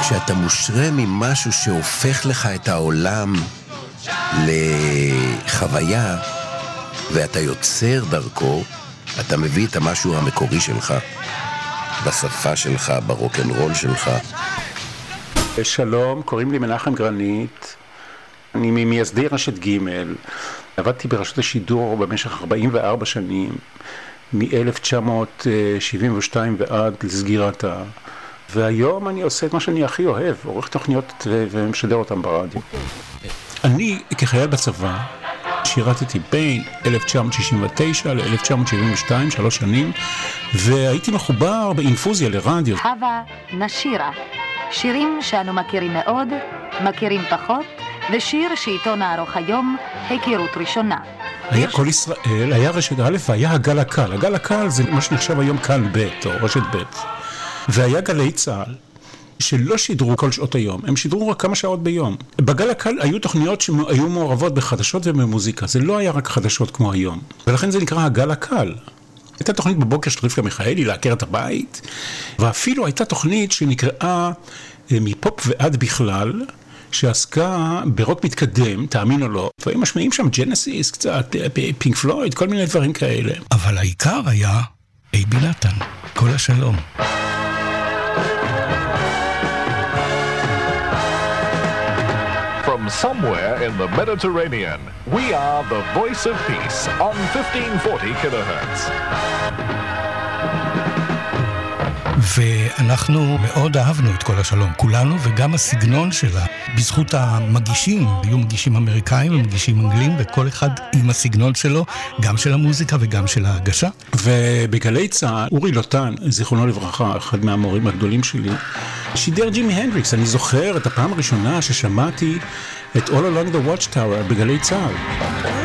כשאתה מושרה ממשהו שהופך לך את העולם לחוויה, ואתה יוצר דרכו, אתה מביא את המשהו המקורי שלך, בשפה שלך, ברוק'נ'רול שלך. שלום, קוראים לי מנחם גרנית, אני ממייסדי רשת ג'. עבדתי ברשות השידור במשך 44 שנים, מ-1972 ועד לסגירתה. והיום אני עושה את מה שאני הכי אוהב, עורך תוכניות ומשדר אותם ברדיו. אני כחייל בצבא שירתתי בין 1969 ל-1972, 3 שנים, והייתי מחובר באינפוזיה לרדיו. הווה נשירה, שירים שאנו מכירים מאוד, מכירים פחות, ושיר שאיתו נערוך היום היכרות ראשונה. היה כל ישראל, היה רשת א' והיה הגל הקל. הגל הקל זה מה שנחשב היום כאן ב' או רשת ב'. והיה גלי צה"ל, שלא שידרו כל שעות היום, הם שידרו רק כמה שעות ביום. בגל הקל היו תוכניות שהיו מעורבות בחדשות ובמוזיקה, זה לא היה רק חדשות כמו היום. ולכן זה נקרא הגל הקל. הייתה תוכנית בבוקר של רבקה מיכאלי, לעקר את הבית, ואפילו הייתה תוכנית שנקראה מפופ ועד בכלל, שעסקה ברוק מתקדם, תאמין או לא, והיו משמעים שם ג'נסיס, קצת פינק פלויד, כל מיני דברים כאלה. אבל העיקר היה אייבי נתן, כל השלום. From somewhere in the Mediterranean, we are the voice of peace on 1540 kilohertz. ואנחנו מאוד אהבנו את כל השלום, כולנו, וגם הסגנון שלה, בזכות המגישים, היו מגישים אמריקאים ומגישים אנגלים, וכל אחד עם הסגנון שלו, גם של המוזיקה וגם של ההגשה. ובגלי צה"ל, אורי לוטן, זיכרונו לברכה, אחד מהמורים הגדולים שלי, שידר ג'ימי הנדריקס. אני זוכר את הפעם הראשונה ששמעתי את All Along the Watchtower בגלי צה"ל.